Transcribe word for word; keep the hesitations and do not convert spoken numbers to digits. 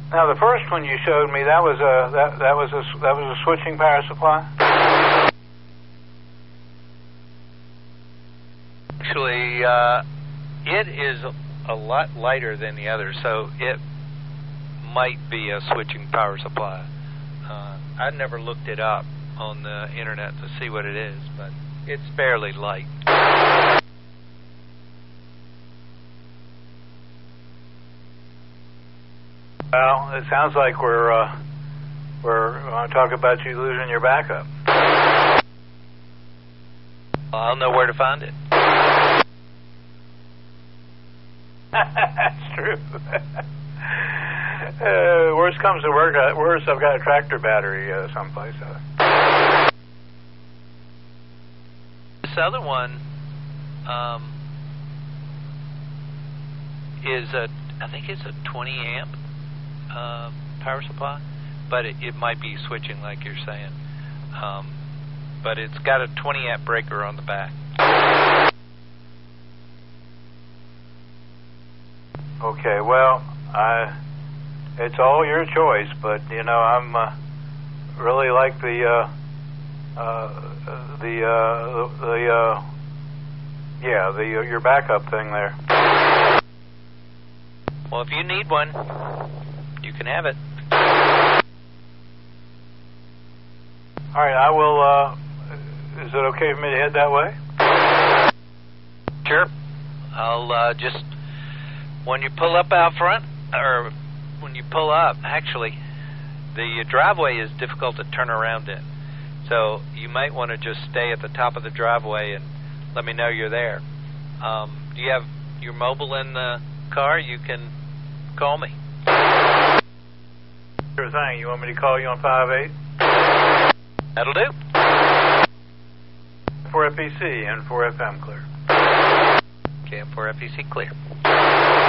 Now, the first one you showed me, that was a that that was a that was a switching power supply. Actually, uh, it is a lot lighter than the other, so it might be a switching power supply. Uh, I've never looked it up on the internet to see what it is, but it's fairly light. Well, it sounds like we're uh, we're going to talk about you losing your backup. Well, I'll know where to find it. That's true. uh, worst comes to worst, uh, worst, I've got a tractor battery uh, someplace. Uh. This other one um, is a, I think it's a twenty amp uh, power supply, but it, it might be switching like you're saying. Um, but it's got a twenty amp breaker on the back. Okay, well, I, it's all your choice, but you know, I'm uh, really like the uh, uh, the uh, the uh, yeah the your backup thing there. Well, if you need one, you can have it. All right, I will. Uh, is it okay for me to head that way? Sure. I'll uh, just. When you pull up out front, or when you pull up, actually, the driveway is difficult to turn around in. So you might want to just stay at the top of the driveway and let me know you're there. Um, do you have your mobile in the car? You can call me. Sure thing. You want me to call you on five eight? That'll do. four F E C and four F M clear. Okay, four F E C clear.